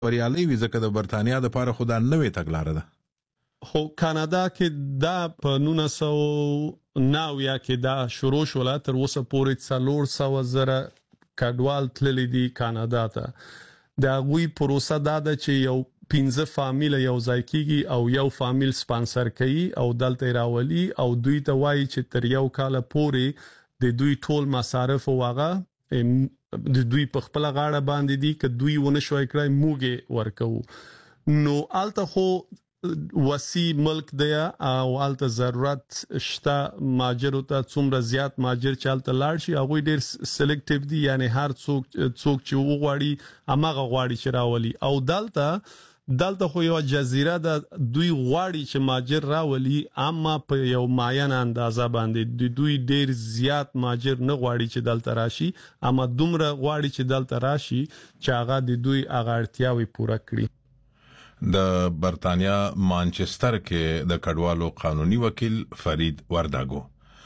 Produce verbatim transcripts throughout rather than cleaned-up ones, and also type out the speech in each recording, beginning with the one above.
بریالي وي ځکه د برتانیا د پاره خو دا نوې تګلاره ده. خو کانادا کې دا په نولس سوه نوي کې دا شروع شوله، تر اوسه پورې څلور سوه زره کډوال تللي دي کانادا ته. د هغوی پروسه دا ده چې یو پنځه فامیل یو ځای کیږي او یو فامیل سپانسر کوي او دلته راولي او دوی ته وایي چې تر یو کال پورې د دوی ټول مصارف واغه د دوی په خپل غاړه باندې دي، که دوی ونه شوي کړای موږ ورکو. نو الته خو وسی ملک دی او الته ضرورت شته ماجر ته څومره زیات ماجر چالت لاړ شي هغه ډیر سلیکټیو دي، یعنی هر څوک څوک چې وغواړي امغه غواړي چې راولي. او دلته دلته خو یو جزیره ده، دوی غواړي چې ماجر راولي اما په یو معین اندازه باندې. دوی ډیر زیات ماجر نه غواړي چې دلته راشي، اما دومره غواړي چې دلته راشي چې هغه د دوی هغه اړتیاوي پوره کړي. د برتانیا مانچستر کې د کډوالو قانوني وکیل فرید ورداګو.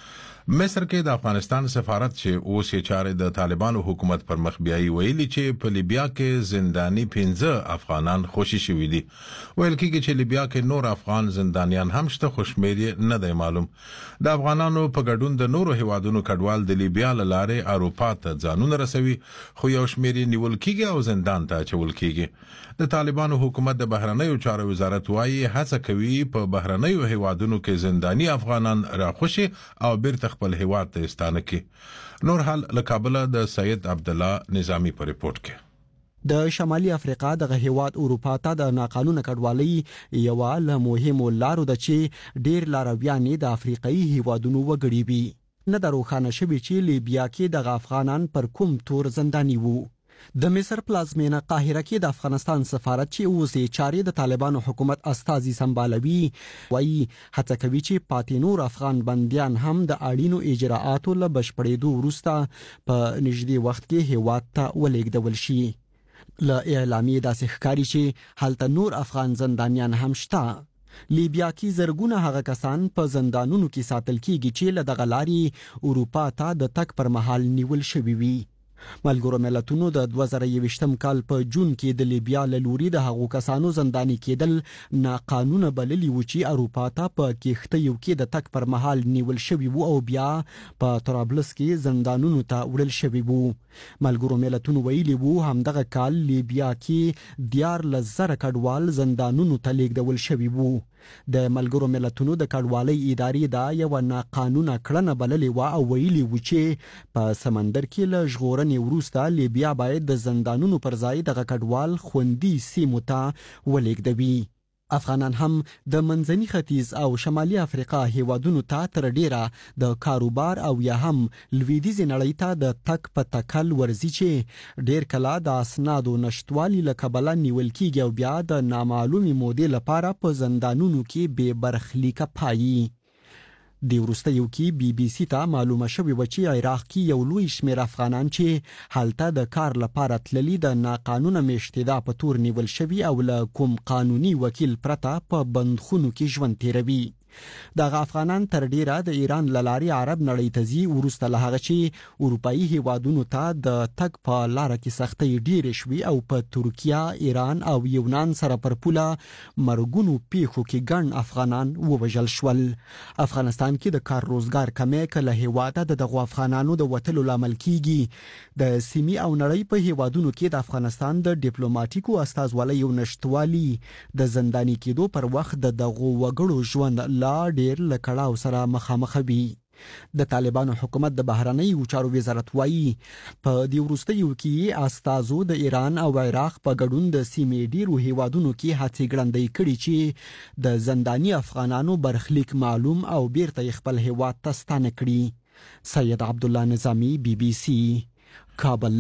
مصر کې د افغانستان سفارت چې اوس یې چارې د طالبانو حکومت پر مخ بیایي ویلي چې په لیبیا کې زنداني پنځه افغانان خوشي شوي دي. ویل کېږي چې لیبیا کې نور افغان زندانیان هم شته، خو شمېر یې نه دی معلوم. د افغانانو په ګډون د نورو هیوادونو کډوال د لیبیا له لارې اروپا ته ځانونه رسوي، خو یو شمېر یې نیول کېږي او زندان ته اچول کېږي. د طالبانو حکومت د بهرنیو چارو وزارت وايي هڅه کوي په بهرنیو هیوادونو کې زنداني افغانان راخوشي او بیرته خپل هیواد ته استانه کړي. نور حال له کابل د سید عبد الله نظامی په ریپورت کې. د شمالي افریقا د هیواد اروپا ته د ناقانونه کډوالۍ یو له مهمو لارو ده چې ډیر لارویان د افریقایي هیوادونو وګړي وي. نه د روښانه شوي چې لیبیا کې د افغانان پر کوم تور زنداني وو. د مصر پلازمینه قاهره کې د افغانستان سفارت چې اوس یې چارې د طالبانو حکومت استازي سمبالوي وایي هڅه کوي چې پاتې نور افغان بندیان هم د اړینو اجراءاتو له بشپړېدو وروسته په نږدې وخت کې هیواد ته ولېږدول شي. له اعلامیې داسې ښکاري چې هلته نور افغان زندانیان هم شته. لیبیا کې زرګونه هغه کسان په زندانونو کې ساتل کیږي چې له دغه لارې اروپا ته د تګ پر مهال نیول شوي وي. ملګرو ملتونو د دوه زره یوویشتم کال په جون کې د لیبیا له لوري د هغو کسانو زنداني کېدل ناقانونه بللي و چې اروپا ته په کښتیو کې د تګ پر مهال نیول شوي وو او بیا په طرابلس کې زندانونو ته وړل شوي وو. ملګرو ملتونو ویلي وو همدغه کال لیبیا کې دیارلس زره کډوال زندانونو ته لیږدول شوي وو. د ملګرو ملتونو د کډوالۍ ادارې دا یو ناقانونه کړنه بللې وه او ویلي وو چې په سمندر کې له ژغورنې وروسته لیبیا باید د زندانونو پر ځای دغه کډوال خوندي سیمو ته ولېږدوي. افغانان هم د منځني ختیځ او شمالي افریقا هیوادونو ته تر ډیره د کاروبار او یا هم لویدیځې نړۍ ته د تک په تکل ورځي چې ډیر کله د اسنادو نشټوالي له کبله نیول کیږي او بیا د نامعلومې مودې لپاره په زندانونو کې بې برخلیکه پایي. د وروستیو کې بي بي سي ته معلومه شوې وه چې عراق کې یو لوی شمېر افغانان چې هلته د کار لپاره تللي د ناقانونه میشتېدا په تور نیول شوي او له کوم قانوني وکیل پرته په بندخونو کې ژوند تیروي. دغه افغانان تر ډیره د ایران له لارې عرب نړۍ ته ځي وروسته له هغه چې اروپایي هیوادونو ته د تګ په لاره کې سختۍ ډیرې شوي او په ترکیه، ایران او یونان سره پر پوله مرګونو پیښو کې ګڼ افغانان ووژل شول. افغانستان کې د کار روزګار کمی که له هیواده د دغو افغانانو د وتلو لامل کیږي. د سیمې او نړۍ په هیوادونو کې د افغانستان د ډیپلوماټیکو استازوالیو نشټوالي د زنداني کېدو پر وخت د دغو وګړو ژوند لا ډیر له کړاو سره مخامخ وي. د طالبانو حکومت د بهرنیو چارو وزارت وايي په دې وروستیو کې استازو د ایران او عراق په ګډون د سیمې ډیرو هیوادونو کې هڅې ګړندۍ کړي چې د زنداني افغانانو برخلیک معلوم او بیرته خپل هیواد ته ستانه کړي. سید عبد الله نظامی، بي بي سي، کابل.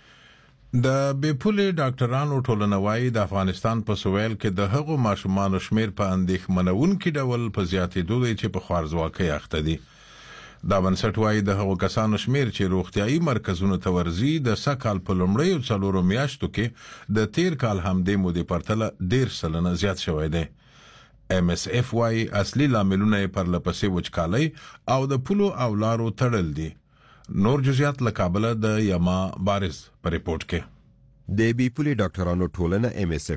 د بیپولي ډاکټرانو ټولنه وايي د افغانستان په سویل کې د هغو ماشومانو شمیر په اندېښمنونکي ډول په زیاتېدو دی چې په خوارځواکۍ اخته دي. دا بنسټ وايي د هغو کسانو شمیر چې روغتیايي مرکزونو ته ورځي د سږ کال په لومړیو څلورو میاشتو کې د تیر کال همدې مودې پرتله ډېر سلنه زیات شوی دی. ام اس اف وايي اصلي لاملونه یې پرله پسې وچکالۍ او د پولو او لارو تړل دي. نور جزئیات له کابل د یما بارز په ریپورت کې. د بي پولي ډاکټرانو ټولنه ام اس